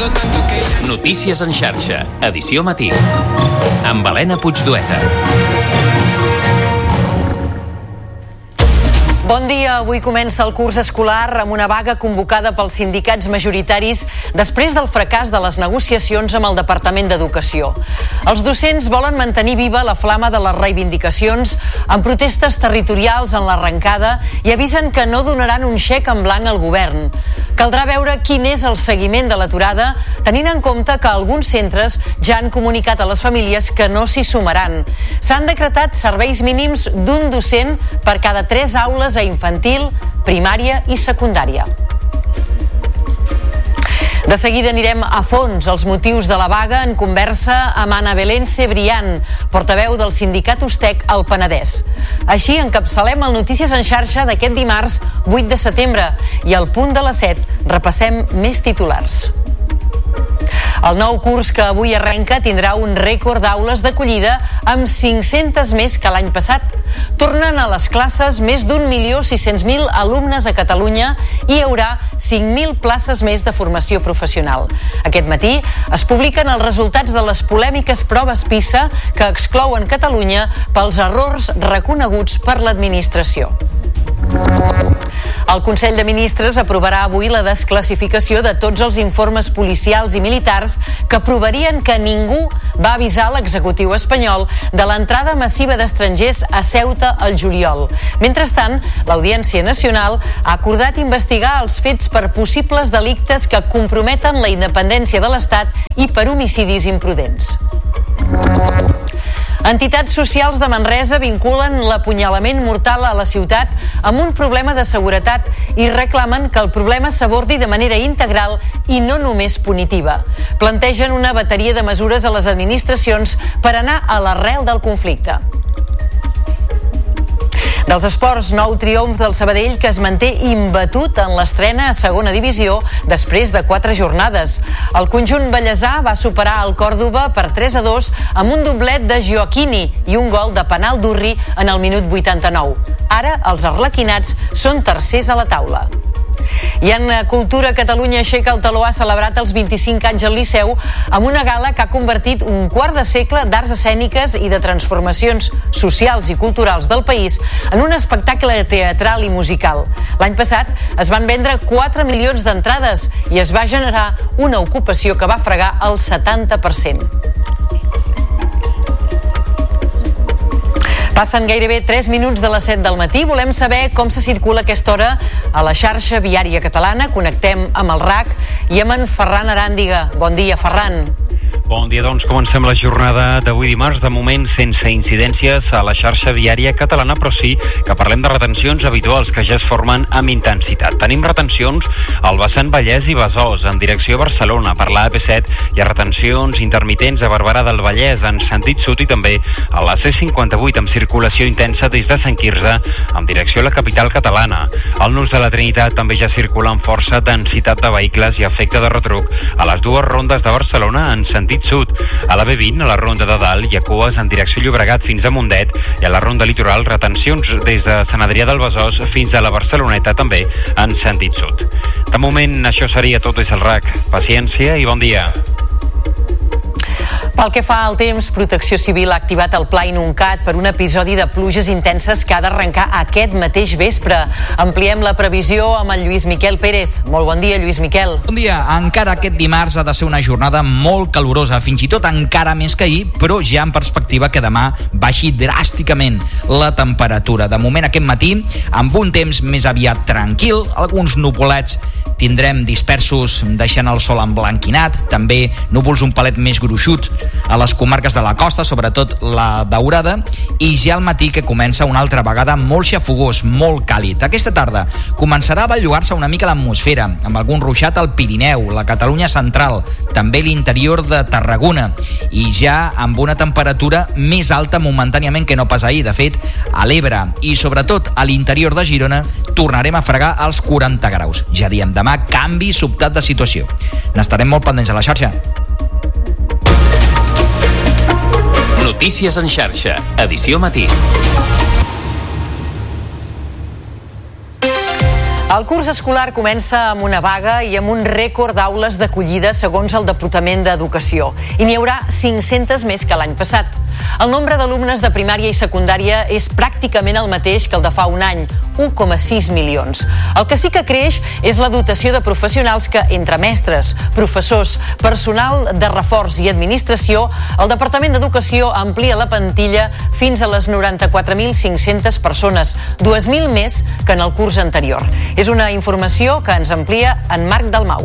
Notícies en xarxa, edició matí, amb Helena Puigdueta. Bon dia, avui comença el curs escolar amb una vaga convocada pels sindicats majoritaris després del fracàs de les negociacions amb el Departament d'Educació. Els docents volen mantenir viva la flama de les reivindicacions amb protestes territorials en l'arrencada i avisen que no donaran un xec en blanc al govern. Caldrà veure quin és el seguiment de l'aturada, tenint en compte que alguns centres ja han comunicat a les famílies que no s'hi sumaran. S'han decretat serveis mínims d'un docent per cada 3 aules a infantil, primària i secundària. De seguida anirem a fons als motius de la vaga en conversa amb Ana Belén Cebrián, portaveu del sindicat Ustec al Penedès. Així encapçalem el Notícies en xarxa d'aquest dimarts 8 de setembre i al punt de les 7 repassem més titulars. El nou curs que avui arrenca tindrà un rècord d'aules d'acollida amb 500 més que l'any passat. Tornen a les classes més d'1.600.000 alumnes a Catalunya i hi haurà 5.000 places més de formació professional. Aquest matí es publiquen els resultats de les polèmiques proves PISA que exclouen Catalunya pels errors reconeguts per l'administració. El Consell de Ministres aprovarà avui la desclassificació de tots els informes policials i militars que provarien que ningú va avisar l'executiu espanyol de l'entrada massiva d'estrangers a Ceuta al juliol. Mentrestant, l'Audiència Nacional ha acordat investigar els fets per possibles delictes que comprometen la independència de l'Estat i per homicidis imprudents. Entitats socials de Manresa vinculen l'apunyalament mortal a la ciutat amb un problema de seguretat i reclamen que el problema s'abordi de manera integral i no només punitiva. Plantegen una bateria de mesures a les administracions per anar a l'arrel del conflicte. Dels esports, nou triomf del Sabadell que es manté imbatut en l'estrena a segona divisió després de 4 jornades. El conjunt bellesà va superar el Còrdova per 3-2 amb un doblet de Gioacchini i un gol de penal d'Urri en el minut 89. Ara els arlequinats són tercers a la taula. I en Cultura, Catalunya aixeca el taló, ha celebrat els 25 anys al Liceu amb una gala que ha convertit un quart de segle d'arts escèniques i de transformacions socials i culturals del país en un espectacle teatral i musical. L'any passat es van vendre 4 milions d'entrades i es va generar una ocupació que va fregar el 70%. Passen gairebé 3 minuts de les 7 del matí. Volem saber com se circula a aquesta hora a la xarxa viària catalana. Connectem amb el RAC i amb en Ferran Aràndiga. Bon dia, Ferran. Bon dia, doncs comencem la jornada d'avui dimarts, de moment sense incidències a la xarxa viària catalana, però sí que parlem de retencions habituals que ja es formen amb intensitat. Tenim retencions al vessant Vallès i Besòs en direcció a Barcelona. Per la AP7 hi ha retencions intermitents a Barberà del Vallès en sentit sud i també a la C58 amb circulació intensa des de Sant Quirze en direcció a la capital catalana. Al nus de la Trinitat també ja circula amb força densitat de vehicles i efecte de retruc a les dues rondes de Barcelona en sentit sud. A la B20, a la ronda de dalt, hi ha cues en direcció Llobregat fins a Mundet i a la ronda litoral retencions des de Sant Adrià del Besòs fins a la Barceloneta també en sentit sud. De moment això seria tot des del RAC. Paciència i bon dia. Pel que fa al temps, Protecció Civil ha activat el Pla Inuncat per un episodi de pluges intenses que ha d'arrencar aquest mateix vespre. Ampliem la previsió amb el Lluís Miquel Pérez. Molt bon dia, Lluís Miquel. Bon dia. Encara aquest dimarts ha de ser una jornada molt calorosa, fins i tot encara més que ahir, però ja en perspectiva que demà baixi dràsticament la temperatura. De moment, aquest matí, amb un temps més aviat tranquil, alguns nuvolets tindrem dispersos deixant el sol emblanquinat, també núvols un palet més gruixuts a les comarques de la costa, sobretot la Daurada, i ja al matí que comença una altra vegada molt xafogós, molt càlid. Aquesta tarda començarà a bellugar-se una mica l'atmosfera, amb algun ruixat al Pirineu, la Catalunya central, també l'interior de Tarragona, i ja amb una temperatura més alta momentàniament que no pas ahir. De fet, a l'Ebre i sobretot a l'interior de Girona tornarem a fregar els 40 graus. Ja diem, demà canvi sobtat de situació. N'estarem molt pendents a la xarxa. Notícies en xarxa, edició matí. El curs escolar comença amb una vaga i amb un rècord d'aules d'acollida segons el Departament d'Educació. I n'hi haurà 500 més que l'any passat. El nombre d'alumnes de primària i secundària és pràcticament el mateix que el de fa un any, 1,6 milions. El que sí que creix és la dotació de professionals que, entre mestres, professors, personal de reforç i administració, el Departament d'Educació amplia la plantilla fins a les 94.500 persones, 2.000 més que en el curs anterior. És una informació que ens amplia en Marc Dalmau.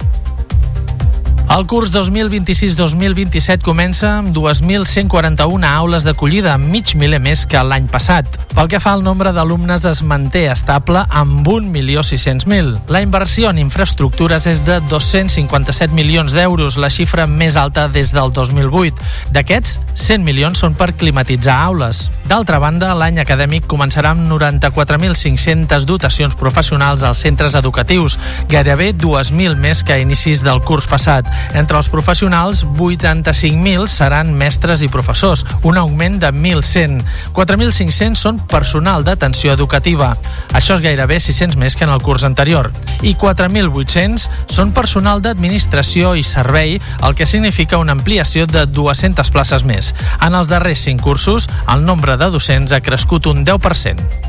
El curs 2026-2027 comença amb 2.141 aules d'acollida, mig miler més que l'any passat. Pel que fa al nombre d'alumnes es manté estable amb 1.600.000. La inversió en infraestructures és de 257 milions d'euros, la xifra més alta des del 2008. D'aquests, 100 milions són per climatitzar aules. D'altra banda, l'any acadèmic començarà amb 94.500 dotacions professionals als centres educatius, gairebé 2.000 més que a inicis del curs passat. Entre els professionals, 85.000 seran mestres i professors, un augment de 1.100. 4.500 són personal d'atenció educativa. Això és gairebé 600 més que en el curs anterior. I 4.800 són personal d'administració i servei, el que significa una ampliació de 200 places més. En els darrers 5 cursos, el nombre de docents ha crescut un 10%.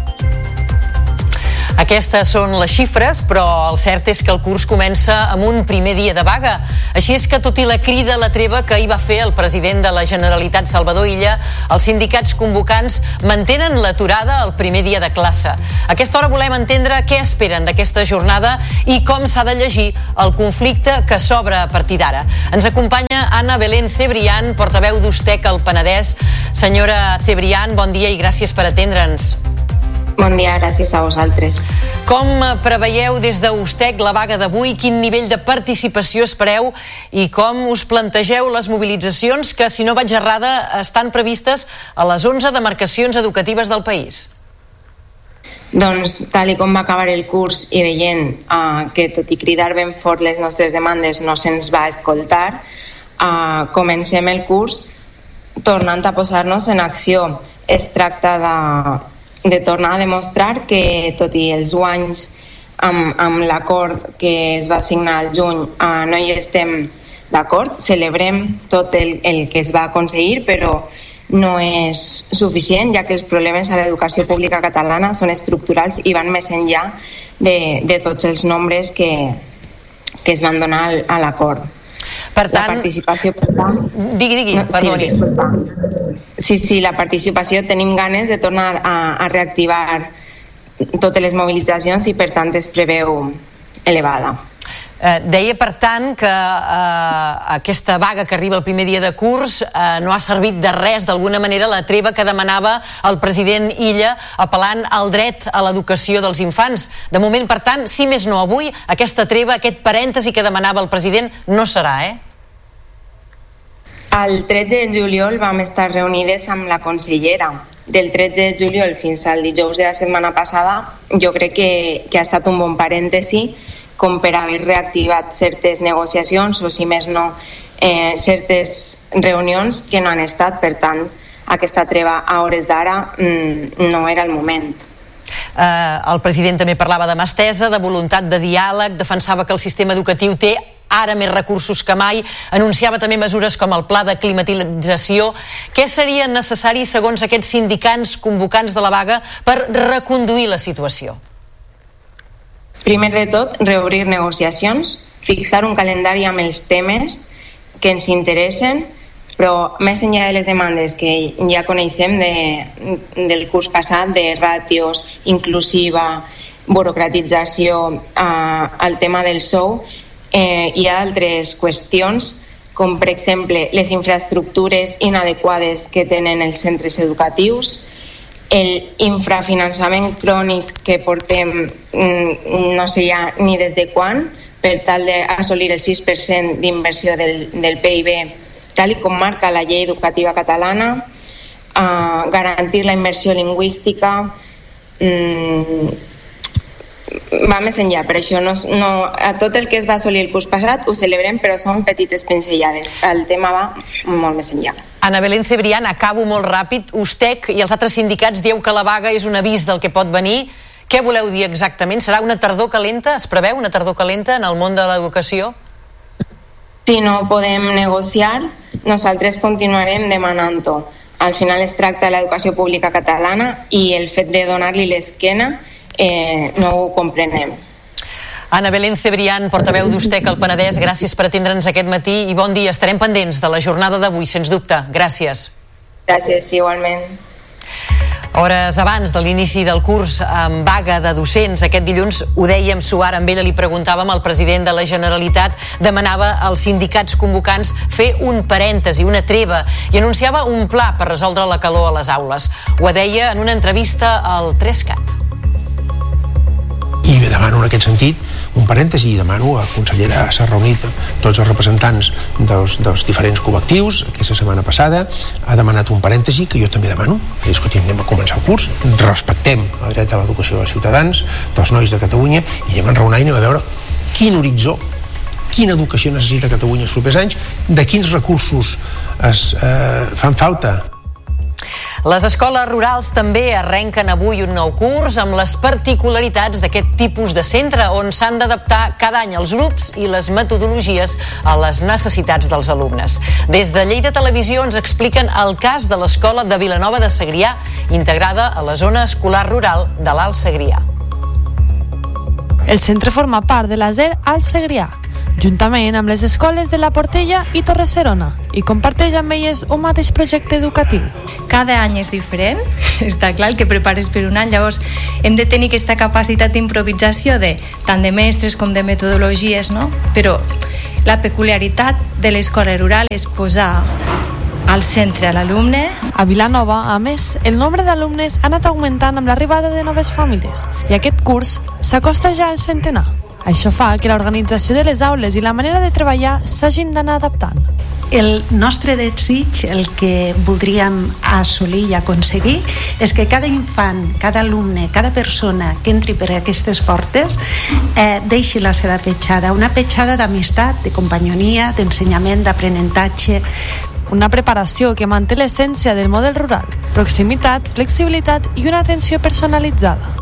Aquestes són les xifres, però el cert és que el curs comença amb un primer dia de vaga. Així és que, tot i la crida a la treva que ahir va fer el president de la Generalitat, Salvador Illa, els sindicats convocants mantenen l'aturada el primer dia de classe. A aquesta hora volem entendre què esperen d'aquesta jornada i com s'ha de llegir el conflicte que s'obre a partir d'ara. Ens acompanya Ana Belén Cebrián, portaveu d'Ustec al Penedès. Senyora Cebrián, bon dia i gràcies per atendre'ns. Bon dia, gràcies a vosaltres. Com preveieu des d'Ustec la vaga d'avui? Quin nivell de participació espereu? I com us plantegeu les mobilitzacions que, si no vaig errada, estan previstes a les 11 demarcacions educatives del país? Doncs, tal com va acabar el curs i veient que, tot i cridar ben fort les nostres demandes, no se'ns va escoltar, comencem el curs tornant a posar-nos en acció. Es tracta de tornar a demostrar que, tot i els guanys amb l'acord que es va signar al juny, no hi estem d'acord. Celebrem tot el que es va aconseguir, però no és suficient, ja que els problemes a l'educació pública catalana són estructurals i van més enllà de tots els nombres que es van donar a l'acord. Per tant, la participació, per tant... Digui, perdoni. Sí, la participació, tenim ganes de tornar a reactivar totes les mobilitzacions i, per tant, es preveu elevada. Deia, per tant, que aquesta vaga que arriba el primer dia de curs no ha servit de res, d'alguna manera, la treva que demanava el president Illa apel·lant al dret a l'educació dels infants. De moment, per tant, si més no avui, aquesta treva, aquest parèntesi que demanava el president no serà, El 13 de juliol vam estar reunides amb la consellera. Del 13 de juliol fins al dijous de la setmana passada, jo crec que ha estat un bon parèntesi com per haver reactivat certes negociacions o, si més no, certes reunions que no han estat. Per tant, aquesta treva a hores d'ara no era el moment. El president també parlava de mà estesa, de voluntat de diàleg, defensava que el sistema educatiu té ara més recursos que mai, anunciava també mesures com el pla de climatització. Què seria necessari, segons aquests sindicats convocants de la vaga, per reconduir la situació? Primer de tot, reobrir negociacions, fixar un calendari amb els temes que ens interessen, però més enllà de les demandes que ja coneixem del curs passat, de ràtios, inclusiva, burocratització, el tema del sou, hi ha altres qüestions, com per exemple les infraestructures inadequades que tenen els centres educatius, l'infrafinançament crònic que portem no sé ja ni des de quan, per tal d'assolir el 6% d'inversió del PIB, tal com marca la llei educativa catalana, garantir la immersió lingüística, va més enllà. Per això a tot el que es va assolir el curs passat ho celebrem, però són petites pinzellades. El tema va molt més enllà. Ana Belén Cebrián, acabo molt ràpid. Ustec i els altres sindicats dieu que la vaga és un avís del que pot venir. Què voleu dir exactament? Serà una tardor calenta? Es preveu una tardor calenta en el món de l'educació? Si no podem negociar, nosaltres continuarem demanant-ho. Al final es tracta de l'educació pública catalana i el fet de donar-li l'esquena no ho comprenem. Ana Belén Cebrián, portaveu d'Ustec al Penedès, gràcies per atendre'ns aquest matí i bon dia. Estarem pendents de la jornada d'avui, sens dubte. Gràcies. Gràcies, igualment. Hores abans de l'inici del curs amb vaga de docents, aquest dilluns ho dèiem suar, amb ella li preguntàvem, el president de la Generalitat demanava als sindicats convocants fer un parèntesi, una treva, i anunciava un pla per resoldre la calor a les aules. Ho deia en una entrevista al 3CAT. I demano en aquest sentit un parèntesi i demano a la consellera, s'ha reunit tots els representants dels diferents col·lectius aquesta setmana passada, ha demanat un parèntesi que jo també demano, discutim, anem a començar el curs, respectem el dret a l'educació dels ciutadans, dels nois de Catalunya, i anem a enraonar i anem a veure quin horitzó, quina educació necessita Catalunya els propers anys, de quins recursos fan falta. Les escoles rurals també arrenquen avui un nou curs amb les particularitats d'aquest tipus de centre, on s'han d'adaptar cada any els grups i les metodologies a les necessitats dels alumnes. Des de Lleida Televisió ens expliquen el cas de l'escola de Vilanova de Segrià, integrada a la zona escolar rural de l'Alt Segrià. El centre forma part de la SER Alt Segrià, juntament amb les escoles de la Portella i Torre-serona, i comparteix amb elles un mateix projecte educatiu. Cada any és diferent, està clar, el que prepares per un any, llavors hem de tenir aquesta capacitat d'improvisació tant de mestres com de metodologies, no? Però la peculiaritat de l'escola rural és posar al centre a l'alumne. A Vilanova, a més, el nombre d'alumnes ha anat augmentant amb l'arribada de noves famílies, i aquest curs s'acosta ja al centenar. Això fa que l'organització de les aules i la manera de treballar s'hagin d'anar adaptant. El nostre desig, el que voldríem assolir i aconseguir, és que cada infant, cada alumne, cada persona que entri per aquestes portes deixi la seva petjada, una petjada d'amistat, de companyonia, d'ensenyament, d'aprenentatge. Una preparació que manté l'essència del model rural, proximitat, flexibilitat i una atenció personalitzada.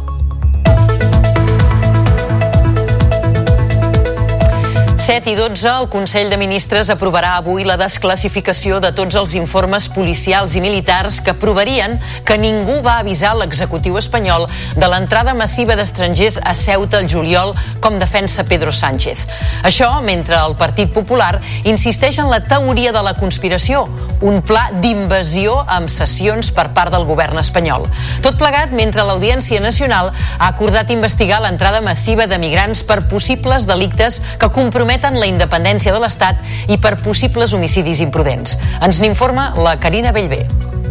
7 i 12, el Consell de Ministres aprovarà avui la desclassificació de tots els informes policials i militars que provarien que ningú va avisar l'executiu espanyol de l'entrada massiva d'estrangers a Ceuta al juliol, com defensa Pedro Sánchez. Això mentre el Partit Popular insisteix en la teoria de la conspiració, un pla d'invasió amb cessions per part del govern espanyol. Tot plegat mentre l'Audiència Nacional ha acordat investigar l'entrada massiva de migrants per possibles delictes que comprometen la independència de l'Estat i per possibles homicidis imprudents. Ens n'informa la Carina Bellver.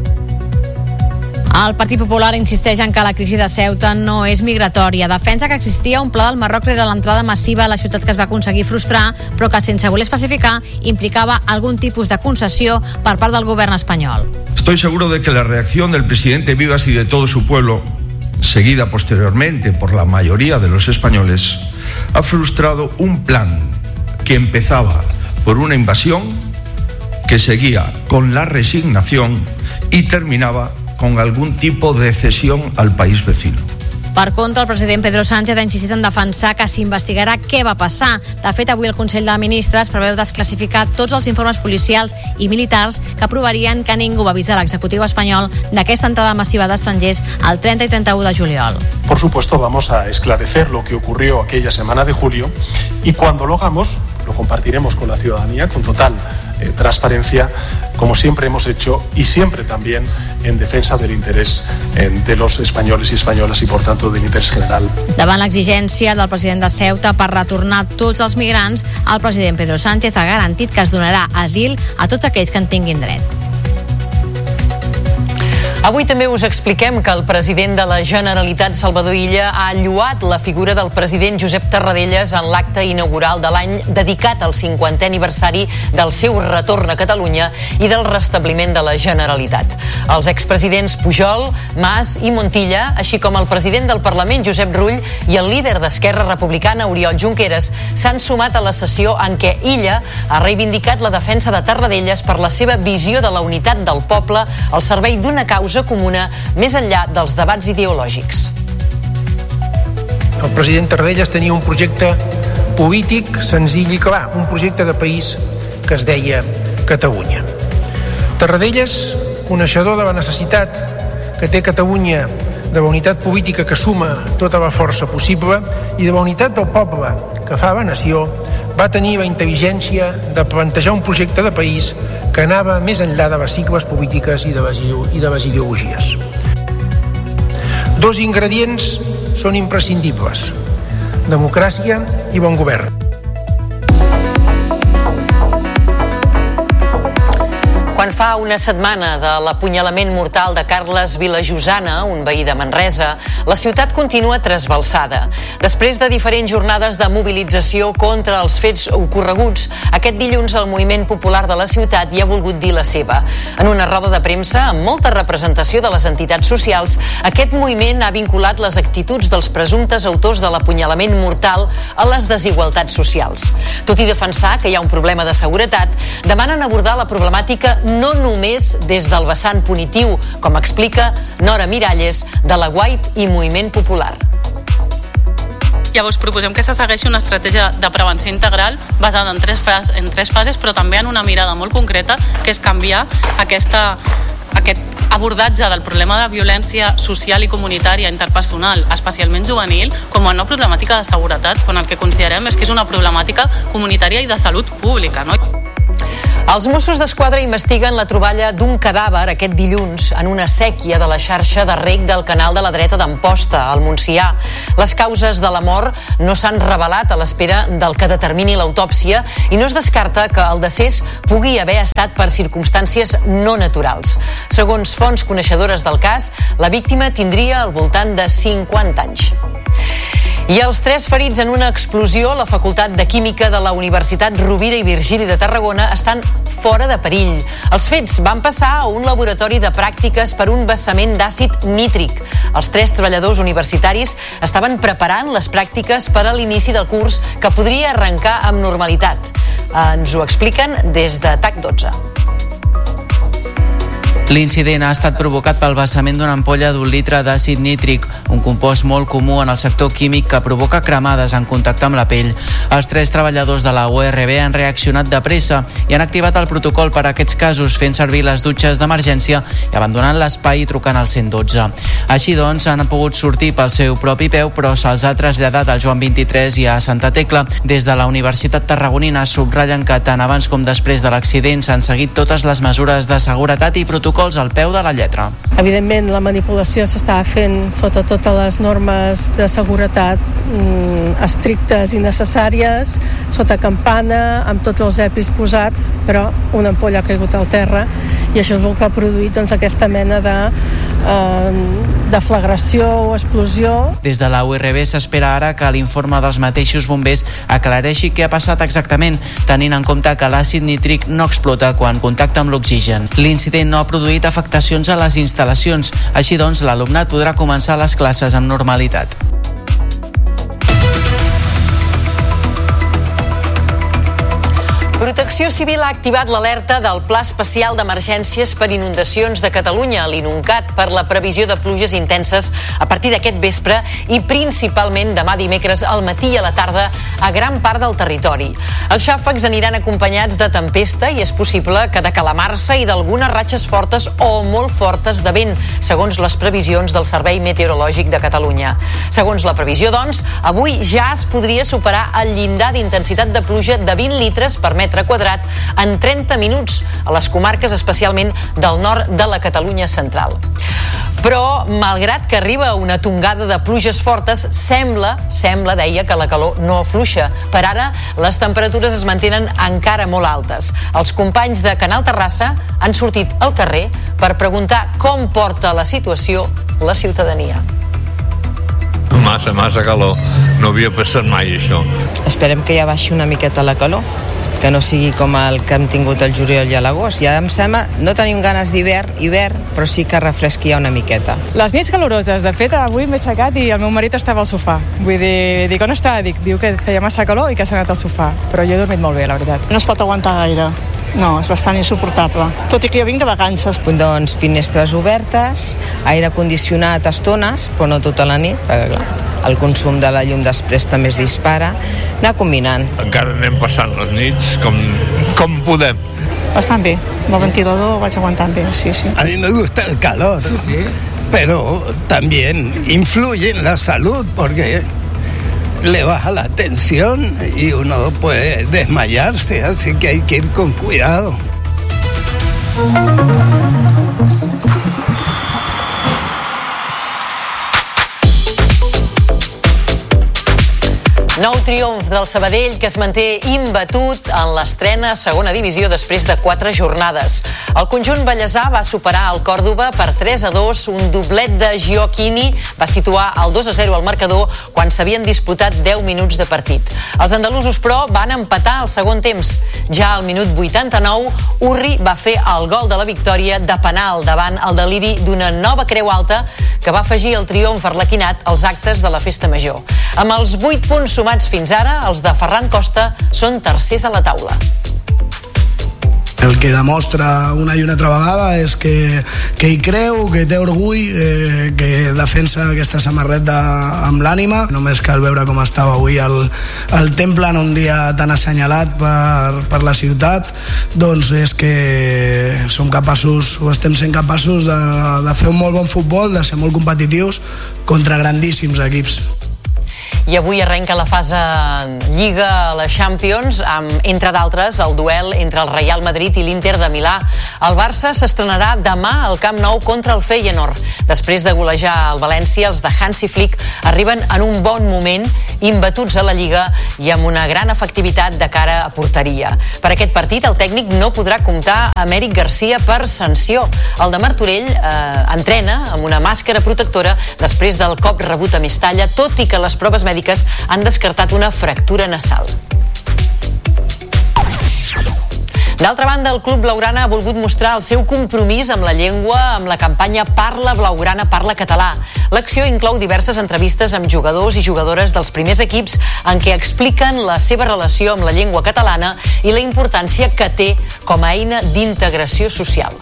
El Partit Popular insisteix en que la crisi de Ceuta no és migratòria. Defensa que existia un pla del Marroc rere l'entrada massiva a la ciutat que es va aconseguir frustrar, però que sense voler especificar implicava algun tipus de concessió per part del govern espanyol. Estoy seguro de que la reacción del presidente Vivas y de todo su pueblo, seguida posteriormente por la mayoría de los españoles, ha frustrado un plan que empezaba por una invasión, que seguía con la resignación y terminaba con algún tipo de cesión al país vecino. Per contra, el president Pedro Sánchez ha insistit en defensar que s'investigarà què va passar. De fet, avui el Consell de Ministres preveu desclassificar tots els informes policials i militars que provarien que ningú va avisar l'executiu espanyol d'aquesta entrada massiva d'estrangers el 30 i 31 de juliol. Por supuesto, vamos a esclarecer lo que ocurrió aquella semana de julio y cuando lo hagamos, lo compartiremos con la ciudadanía con total transparencia, como siempre hemos hecho y siempre también en defensa del interés de los españoles y españolas y por tanto del interés general. Davant l'exigència del president de Ceuta per retornar tots els migrants, el president Pedro Sánchez ha garantit que es donarà asil a tots aquells que en tinguin dret. Avui també us expliquem que el president de la Generalitat, Salvador Illa, ha lloat la figura del president Josep Tarradellas en l'acte inaugural de l'any dedicat al 50è aniversari del seu retorn a Catalunya i del restabliment de la Generalitat. Els expresidents Pujol, Mas i Montilla, així com el president del Parlament, Josep Rull, i el líder d'Esquerra Republicana, Oriol Junqueras, s'han sumat a la sessió en què Illa ha reivindicat la defensa de Tarradellas per la seva visió de la unitat del poble al servei d'una causa comuna més enllà dels debats ideològics. el president Tarradellas tenia un projecte polític senzill i clar, un projecte de país que es deia Catalunya. Tarradellas, coneixedor de la necessitat que té Catalunya de la unitat política que suma tota la força possible i de la unitat del poble que fa la nació, va tenir la intel·ligència de plantejar un projecte de país que anava més enllà de les sigles polítiques i de les ideologies. Dos ingredients són imprescindibles: democràcia i bon govern. Quan fa una setmana de l'apunyalament mortal de Carles Vilajosana, un veí de Manresa, la ciutat continua trasbalsada. Després de diferents jornades de mobilització contra els fets ocorreguts, aquest dilluns el moviment popular de la ciutat hi ha volgut dir la seva. En una roda de premsa, amb molta representació de les entitats socials, aquest moviment ha vinculat les actituds dels presumptes autors de l'apunyalament mortal a les desigualtats socials. Tot i defensar que hi ha un problema de seguretat, demanen abordar la problemàtica no només des del vessant punitiu, com explica Nora Miralles, de la Guaip i Moviment Popular. Llavors proposem que se segueixi una estratègia de prevenció integral basada en tres fases, però també en una mirada molt concreta, que és canviar aquest abordatge del problema de violència social i comunitària interpersonal, especialment juvenil, com a una problemàtica de seguretat, quan el que considerem és que és una problemàtica comunitària i de salut pública, no? Els Mossos d'Esquadra investiguen la troballa d'un cadàver aquest dilluns en una sèquia de la xarxa de reg del canal de la Dreta d'Amposta, al Montsià. Les causes de la mort no s'han revelat a l'espera del que determini l'autòpsia i no es descarta que el decés pugui haver estat per circumstàncies no naturals. Segons fonts coneixedores del cas, la víctima tindria al voltant de 50 anys. I els 3 ferits en una explosió a la Facultat de Química de la Universitat Rovira i Virgili de Tarragona estan fora de perill. Els fets van passar a un laboratori de pràctiques per un vessament d'àcid nítric. Els 3 treballadors universitaris estaven preparant les pràctiques per a l'inici del curs, que podria arrencar amb normalitat. Ens ho expliquen des de TAC12. L'incident ha estat provocat pel vessament d'una ampolla d'1 litre d'àcid nítric, un compost molt comú en el sector químic que provoca cremades en contacte amb la pell. Els 3 treballadors de la URB han reaccionat de pressa i han activat el protocol per a aquests casos, fent servir les dutxes d'emergència i abandonant l'espai i trucant al 112. Així doncs, han pogut sortir pel seu propi peu, però se'ls ha traslladat al Joan 23 i a Santa Tecla. Des de la Universitat Tarragonina subratllen que tant abans com després de l'accident s'han seguit totes les mesures de seguretat i protocols al peu de la lletra. Evidentment, la manipulació s'estava fent sota totes les normes de seguretat estrictes i necessàries, sota campana, amb tots els EPIs posats, però una ampolla ha caigut al terra i això és el que ha produït aquesta mena de deflagració o explosió. Des de la URB s'espera ara que l'informe dels mateixos bombers aclareixi què ha passat exactament, tenint en compte que l'àcid nítric no explota quan contacta amb l'oxigen. L'incident no ha produït afectacions a les instal·lacions, així doncs l'alumnat podrà començar les classes amb normalitat. Protecció Civil ha activat l'alerta del Pla Especial d'Emergències per Inundacions de Catalunya, l'INUNCAT, per la previsió de pluges intenses a partir d'aquest vespre i principalment demà dimecres al matí i a la tarda a gran part del territori. Els xàfecs aniran acompanyats de tempesta i és possible que de calamarsa i d'algunes ratxes fortes o molt fortes de vent, segons les previsions del Servei Meteorològic de Catalunya. Segons la previsió, doncs, avui ja es podria superar el llindar d'intensitat de pluja de 20 litres per metre quadrat en 30 minuts a les comarques especialment del nord de la Catalunya central. Però, malgrat que arriba una tongada de pluges fortes, sembla, deia, que la calor no afluixa. Per ara, les temperatures es mantenen encara molt altes. Els companys de Canal Terrassa han sortit al carrer per preguntar com porta la situació la ciutadania. Massa calor. No havia passat mai això. Esperem que ja baixi una miqueta la calor, que no sigui com el que hem tingut al juliol i a l'agost. Ja em sembla, no tenim ganes d'hivern, però sí que refresqui ja una miqueta. Les nits caloroses, de fet, avui m'he aixecat i el meu marit estava al sofà. Vull dir, dic, on està? Diu que feia massa calor i que s'ha anat al sofà, però jo he dormit molt bé, la veritat. No es pot aguantar gaire. No, és bastant insuportable. Tot i que jo vinc de vacances. Doncs finestres obertes, aire condicionat a estones, però no tota la nit, perquè clar, el consum de la llum després també es dispara, anar combinant. Encara anem passant les nits com podem. Bastant bé, el ventilador vaig aguantant bé, sí. A mí me gusta el calor, ¿sí? Pero también influye en la salud porque le baja la tensión y uno puede desmayarse, así que hay que ir con cuidado. Nou triomf del Sabadell, que es manté imbatut en l'estrena a segona divisió després de 4 jornades. El conjunt ballesà va superar el Còrdova per 3-2, un doblet de Gioacchini va situar el 2-0 al marcador quan s'havien disputat 10 minuts de partit. Els andalusos, però, van empatar al segon temps. Ja al minut 89, Urri va fer el gol de la victòria de penal davant el deliri d'una nova creu alta que va afegir el triomf arlequinat als actes de la festa major. Amb els 8 punts sumats fins ara, els de Ferran Costa són tercers a la taula. El que demostra una i una altra vegada és que hi creu, que té orgull, que defensa aquesta samarreta amb l'ànima. Només cal veure com estava avui el temple en un dia tan assenyalat per la ciutat, doncs és que som capaços, o estem sent capaços de fer un molt bon futbol, de ser molt competitius contra grandíssims equips. I avui arrenca la fase Lliga a la Champions, amb, entre d'altres, el duel entre el Real Madrid i l'Inter de Milà. El Barça s'estrenarà demà al Camp Nou contra el Feyenoord. Després de golejar el València, els de Hansi Flick arriben en un bon moment, imbatuts a la Lliga i amb una gran efectivitat de cara a porteria. Per aquest partit, el tècnic no podrà comptar amb Eric Garcia per sanció. El de Martorell entrena amb una màscara protectora després del cop rebut a Mestalla, tot i que les proves mèdiques han descartat una fractura nasal. D'altra banda, el Club Blaugrana ha volgut mostrar el seu compromís amb la llengua amb la campanya Parla Blaugrana, Parla Català. L'acció inclou diverses entrevistes amb jugadors i jugadores dels primers equips en què expliquen la seva relació amb la llengua catalana i la importància que té com a eina d'integració social.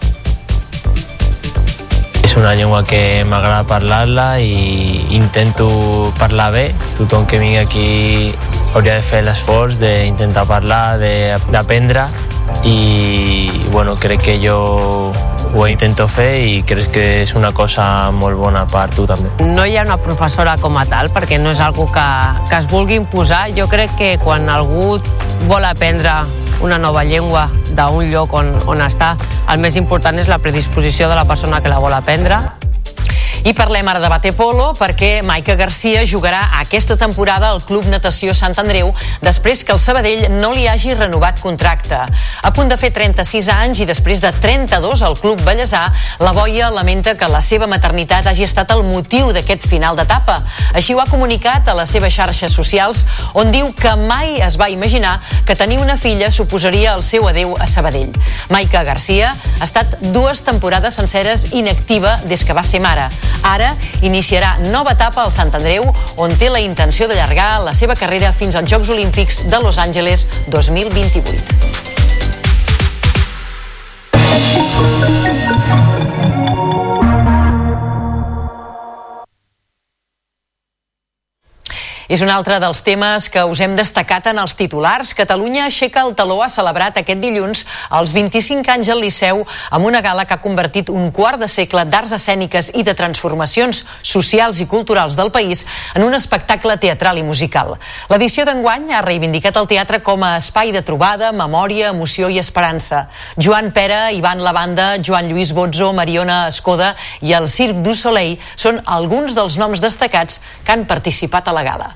És una llengua que m'agrada parlar-la i intento parlar bé. Tothom que vingui aquí hauria de fer l'esforç d'intentar parlar, d'aprendre i bueno, crec que jo ho intento fer i crec que és una cosa molt bona per tu també. No hi ha una professora com a tal perquè no és algo que es vulgui imposar. Jo crec que quan algú vol aprendre una nova llengua d'un lloc on està, el més important és la predisposició de la persona que la vol aprendre. I parlem ara de waterpolo perquè Maica Garcia jugarà aquesta temporada al Club Natació Sant Andreu després que el Sabadell no li hagi renovat contracte. A punt de fer 36 anys i després de 32 al Club Bellesà, la boia lamenta que la seva maternitat hagi estat el motiu d'aquest final d'etapa. Així ho ha comunicat a les seves xarxes socials, on diu que mai es va imaginar que tenir una filla suposaria el seu adeu a Sabadell. Maica Garcia ha estat 2 temporades senceres inactiva des que va ser mare. Ara iniciarà nova etapa al Sant Andreu, on té la intenció d'allargar la seva carrera fins als Jocs Olímpics de Los Angeles 2028. És un altre dels temes que us hem destacat en els titulars. Catalunya aixeca el taló ha celebrat aquest dilluns els 25 anys al Liceu amb una gala que ha convertit un quart de segle d'arts escèniques i de transformacions socials i culturals del país en un espectacle teatral i musical. L'edició d'enguany ha reivindicat el teatre com a espai de trobada, memòria, emoció i esperança. Joan Pera, Ivan Lavanda, Joan Lluís Bozzo, Mariona Escoda i el Cirque du Soleil són alguns dels noms destacats que han participat a la gala.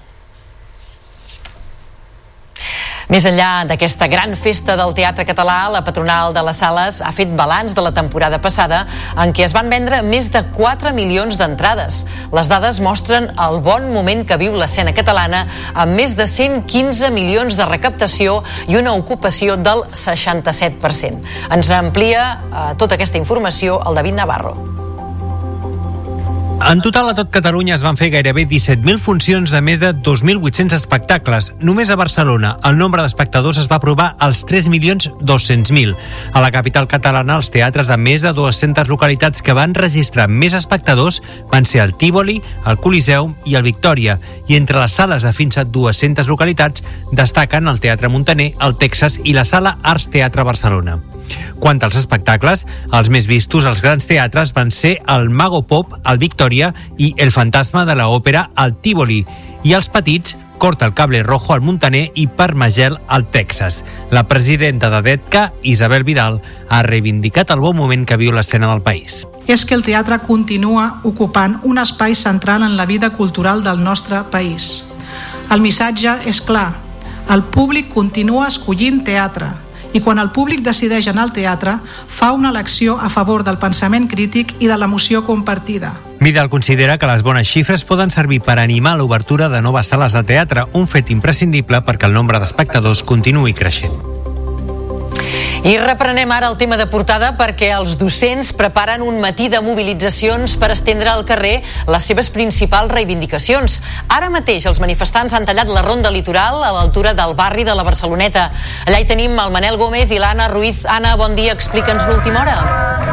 Més enllà d'aquesta gran festa del teatre català, la patronal de les sales ha fet balanç de la temporada passada en què es van vendre més de 4 milions d'entrades. Les dades mostren el bon moment que viu l'escena catalana amb més de 115 milions de recaptació i una ocupació del 67%. Ens amplia tota aquesta informació el David Navarro. En total, a tot Catalunya es van fer gairebé 17.000 funcions de més de 2.800 espectacles. Només a Barcelona el nombre d'espectadors es va aprovar als 3.200.000. A la capital catalana, els teatres de més de 200 localitats que van registrar més espectadors van ser el Tívoli, el Coliseum i el Victòria. I entre les sales de fins a 200 localitats destaquen el Teatre Muntaner, el Texas i la Sala Arts Teatre Barcelona. Quant als espectacles, els més vistos als grans teatres van ser el Mago Pop, el Victòria i El Fantasma de l'Òpera al Tívoli, i els petits, Corta el Cable Rojo al Muntaner i Parmagel al Texas. La presidenta de DETCA, Isabel Vidal, ha reivindicat el bon moment que viu l'escena del país. És que el teatre continua ocupant un espai central en la vida cultural del nostre país. El missatge és clar, el públic continua escollint teatre, i quan el públic decideix anar al teatre, fa una elecció a favor del pensament crític i de l'emoció compartida. Vidal considera que les bones xifres poden servir per animar l'obertura de noves sales de teatre, un fet imprescindible perquè el nombre d'espectadors continuï creixent. I reprenem ara el tema de portada perquè els docents preparen un matí de mobilitzacions per estendre al carrer les seves principals reivindicacions. Ara mateix els manifestants han tallat la ronda litoral a l'altura del barri de la Barceloneta. Allà hi tenim el Manel Gómez i l'Anna Ruiz. Anna, bon dia, explica'ns l'última hora.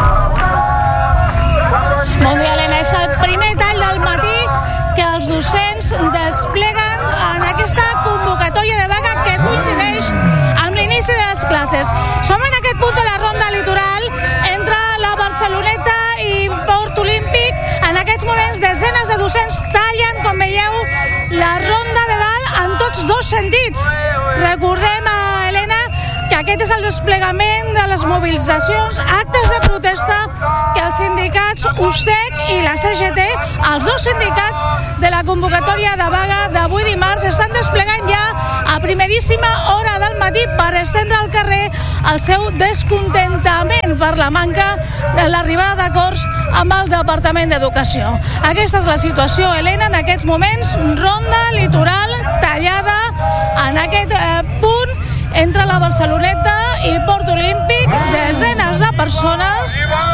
Bon dia, Helena. És el primer tall del matí que els docents despleguen en aquesta convocatòria de vaga que coincideix amb l'inici de les classes. Som en aquest punt de la ronda litoral entre la Barceloneta i Port Olímpic. En aquests moments desenes de docents tallen, com veieu, la ronda de dalt en tots dos sentits. Recordem, Helena, que aquest és el desplegament de les mobilitzacions, actes de protesta que els sindicats USTEC i la CGT, els dos sindicats de la convocatòria de vaga d'avui dimarts, estan desplegant ja a primeríssima hora del matí per estendre al carrer el seu descontentament per la manca de l'arribada d'acords amb el Departament d'Educació. Aquesta és la situació, Helena, en aquests moments, ronda litoral tallada en aquest punt entre la Barceloneta i Port Olímpic, desenes de persones